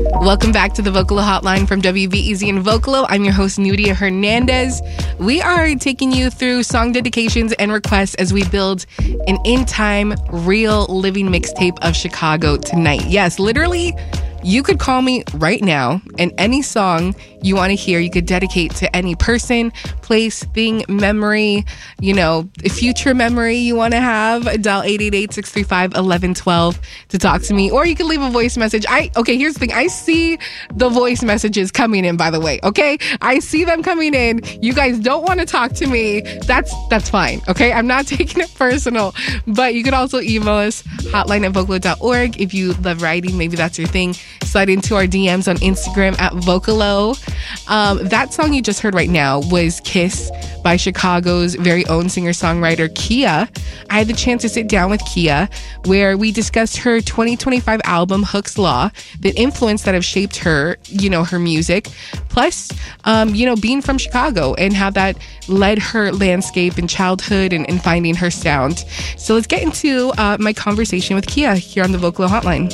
Welcome back to the Vocalo Hotline from WBEZ and Vocalo. I'm your host, Nudia Hernandez. We are taking you through song dedications and requests as we build an in-time, real living mixtape of Chicago tonight. Yes, literally, you could call me right now, and any song you want to hear, you could dedicate to any person, place, thing, memory, future memory you want to have. Dial 888-635-1112 to talk to me, or you can leave a voice message. Here's the thing. I see the voice messages coming in, by the way, okay? I see them coming in. You guys don't want to talk to me. That's fine, okay? I'm not taking it personal, but you could also email us, hotline@vocalo.org. If you love writing, maybe that's your thing. Slide into our DMs on Instagram @Vocalo. That song you just heard right now was Kiss by Chicago's very own singer-songwriter Kia. I had the chance to sit down with Kia where we discussed her 2025 album Hook's Law, the influence that have shaped her, her music, plus, being from Chicago and how that led her landscape and childhood and finding her sound. So let's get into my conversation with Kia here on the Vocalo Hotline.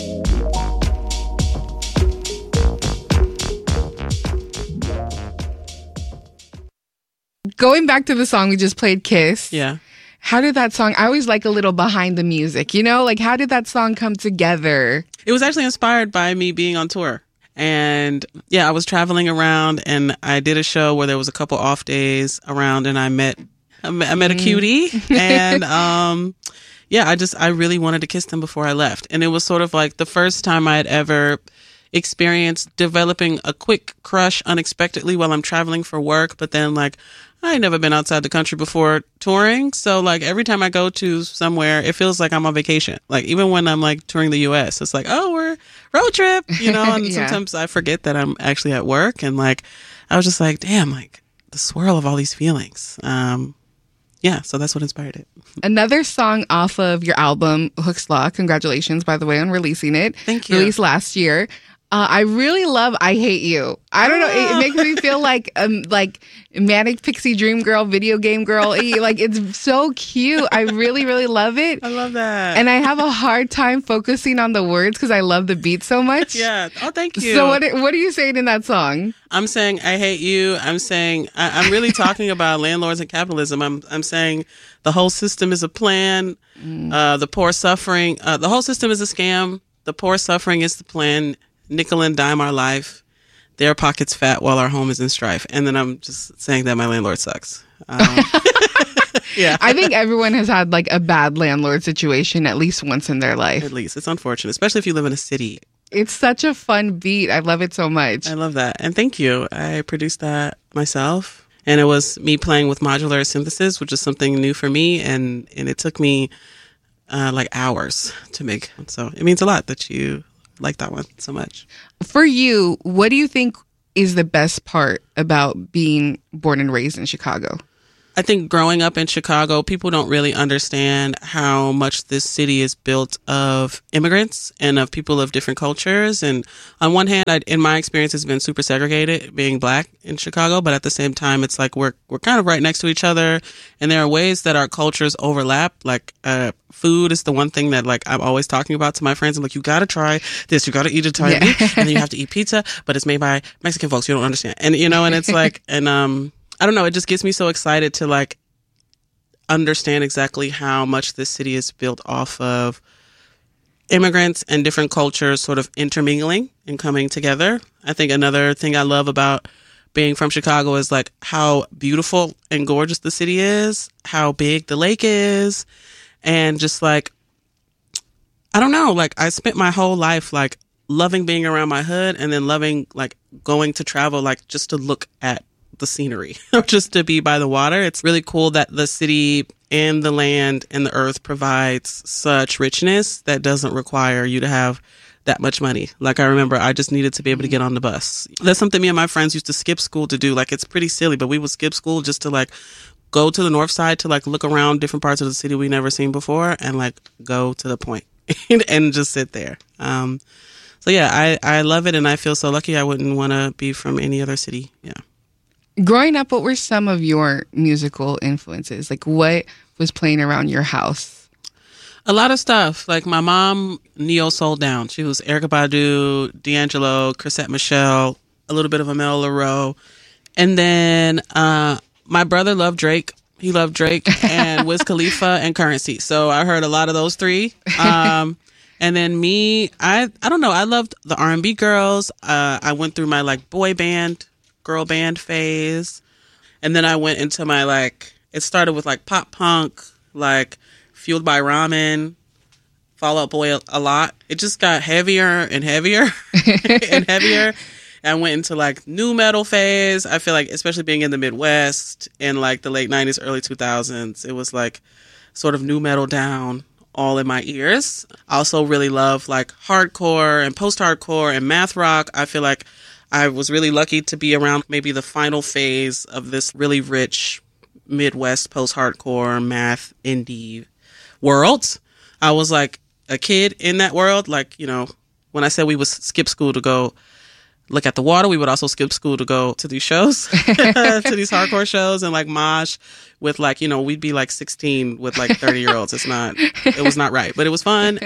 Going back to the song we just played, Kiss. Yeah. How did that song, I always like a little behind the music, how did that song come together? It was actually inspired by me being on tour. And I was traveling around and I did a show where there was a couple off days around and I met a cutie and, I really wanted to kiss them before I left. And it was sort of like the first time I had ever experienced developing a quick crush unexpectedly while I'm traveling for work. But then I had never been outside the country before touring. So every time I go to somewhere, it feels like I'm on vacation. Even when I'm touring the US, it's we're road trip, and Yeah. sometimes I forget that I'm actually at work. And I was just damn, the swirl of all these feelings. So that's what inspired it. Another song off of your album, Hook's Law. Congratulations, by the way, on releasing it. Thank you. Released last year. I really love I Hate You. I don't know. It makes me feel like Manic Pixie Dream Girl, video game girl. It's so cute. I really, really love it. I love that. And I have a hard time focusing on the words because I love the beat so much. Yeah. Oh, thank you. So what are you saying in that song? I'm saying I hate you. I'm saying I'm really talking about landlords and capitalism. I'm saying the whole system is a plan. The poor suffering. The whole system is a scam. The poor suffering is the plan. Nickel and dime our life. Their pockets fat while our home is in strife. And then I'm just saying that my landlord sucks. Yeah. I think everyone has had a bad landlord situation at least once in their life. At least. It's unfortunate, especially if you live in a city. It's such a fun beat. I love it so much. I love that. And thank you. I produced that myself. And it was me playing with modular synthesis, which is something new for me. And it took me hours to make. So it means a lot that you like that one so much. For you, what do you think is the best part about being born and raised in Chicago? I think growing up in Chicago, people don't really understand how much this city is built of immigrants and of people of different cultures. And on one hand, in my experience, it's been super segregated being Black in Chicago. But at the same time, it's we're kind of right next to each other. And there are ways that our cultures overlap. Food is the one thing that I'm always talking about to my friends. I'm you got to try this. You got to eat Italian meat, and then you have to eat pizza, but it's made by Mexican folks. You don't understand. And, and it's I don't know. It just gets me so excited to understand exactly how much this city is built off of immigrants and different cultures sort of intermingling and coming together. I think another thing I love about being from Chicago is how beautiful and gorgeous the city is, how big the lake is, and just I don't know, I spent my whole life loving being around my hood and then loving going to travel just to look at the scenery or just to be by the water. It's really cool that the city and the land and the earth provides such richness that doesn't require you to have that much money. I remember I just needed to be able to get on the bus. That's something me and my friends used to skip school to do. It's pretty silly, but we would skip school just to go to the north side to look around different parts of the city we never seen before and go to the point and just sit there. So yeah, I love it and I feel so lucky. I wouldn't want to be from any other city. Yeah. Growing up, what were some of your musical influences? What was playing around your house? A lot of stuff. Like my mom, neo soul down. She was Erykah Badu, D'Angelo, Chrisette Michele, a little bit of Amel Leroux. And then my brother loved Drake. He loved Drake and Wiz Khalifa and Currency. So I heard a lot of those three. And then me, I don't know. I loved the R&B girls. I went through my like boy band, girl band phase. And then I went into my like, it started with like pop punk, like Fueled by Ramen, Fall Out Boy a lot. It just got heavier and heavier and heavier. And I went into like new metal phase. I feel like, especially being in the Midwest in like the late 90s, early 2000s, it was like sort of new metal down all in my ears. I also really love like hardcore and post-hardcore and math rock. I feel like I was really lucky to be around maybe the final phase of this really rich Midwest post-hardcore math indie world. I was like a kid in that world. Like, you know, when I said we would skip school to go look at the water, we would also skip school to go to these shows, to these hardcore shows and like mosh with like, you know, we'd be like 16 with like 30-year-olds. It was not right, but it was fun.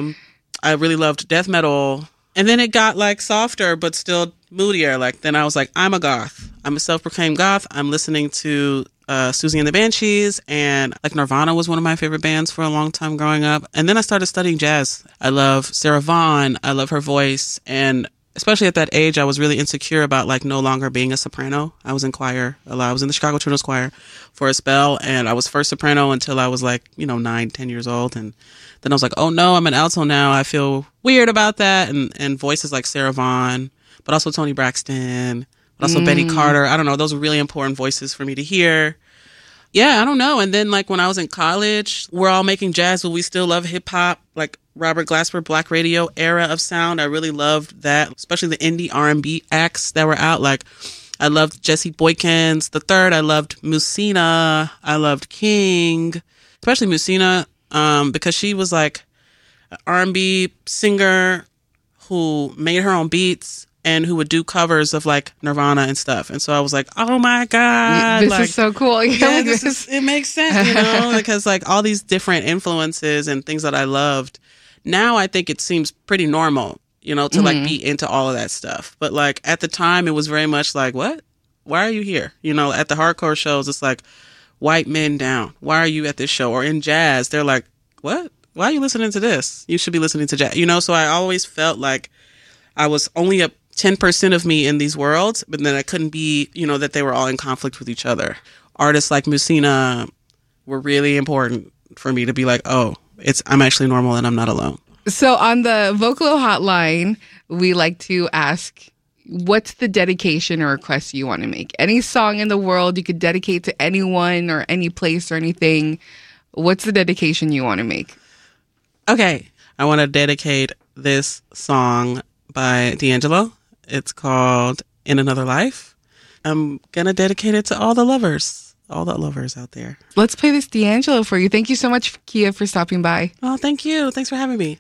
I really loved death metal. And then it got like softer, but still moodier. Like then I was like, I'm a goth. I'm a self-proclaimed goth. I'm listening to Susie and the Banshees, and like Nirvana was one of my favorite bands for a long time growing up. And then I started studying jazz. I love Sarah Vaughan. I love her voice. And especially at that age, I was really insecure about like no longer being a soprano. I was in choir a lot. I was in the Chicago Children's Choir for a spell, and I was first soprano until I was like, 9, 10 years old. And then I was like, oh no, I'm an alto now. I feel weird about that. And voices like Sarah Vaughan, but also Toni Braxton, but also Betty Carter. I don't know. Those were really important voices for me to hear. Yeah, I don't know. And then like when I was in college, we're all making jazz, but we still love hip hop, like Robert Glasper, Black Radio era of sound. I really loved that, especially the indie R&B acts that were out. Like I loved Jesse Boykins the Third. I loved Musina. I loved King, especially Musina, because she was like an R&B singer who made her own beats and who would do covers of like Nirvana and stuff. And so I was like, oh my God. This is so cool. Yeah, it makes sense, because like all these different influences and things that I loved. Now I think it seems pretty normal, to like be into all of that stuff. But like at the time it was very much like, what? Why are you here? At the hardcore shows, it's like white men down. Why are you at this show? Or in jazz, they're like, what? Why are you listening to this? You should be listening to jazz. So I always felt like I was only a 10% of me in these worlds, but then I couldn't be, that they were all in conflict with each other. Artists like Musina were really important for me to be like, oh, I'm actually normal and I'm not alone. So on the Vocalo hotline, we like to ask, what's the dedication or request you want to make? Any song in the world you could dedicate to anyone or any place or anything. What's the dedication you want to make? Okay. I want to dedicate this song by D'Angelo. It's called In Another Life. I'm going to dedicate it to all the lovers out there. Let's play this D'Angelo for you. Thank you so much, Kia, for stopping by. Oh, thank you. Thanks for having me.